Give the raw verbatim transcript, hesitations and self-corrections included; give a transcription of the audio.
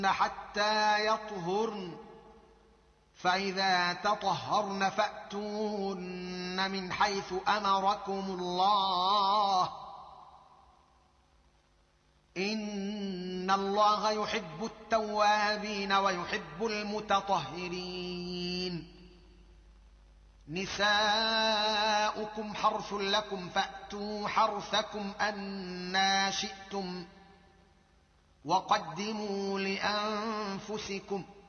حتى يطهرن فإذا تطهرن فأتون من حيث أمركم الله إن الله يحب التوابين ويحب المتطهرين نساؤكم حرث لكم فأتوا حرثكم أنى شئتم وقدموا لأنفسكم